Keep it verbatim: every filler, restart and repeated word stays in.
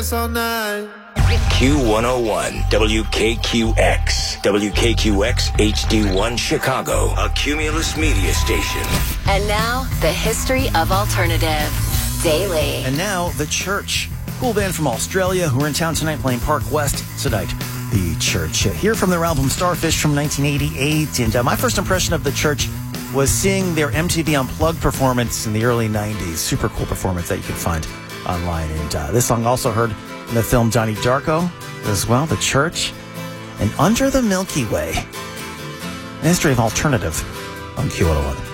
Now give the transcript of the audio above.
all night. Q one oh one, W K Q X, W K Q X H D one Chicago, a Cumulus media station. And now, the history of alternative. Daily. And now, The Church. Cool band from Australia who are in town tonight playing Park West tonight. The Church. Here from their album Starfish from nineteen eighty-eight. And uh, my first impression of The Church was seeing their M T V Unplugged performance in the early nineties. Super cool performance that you can find online. And uh, this song also heard in the film Donnie Darko as well, The Church, and Under the Milky Way. The history of alternative on Q one oh one.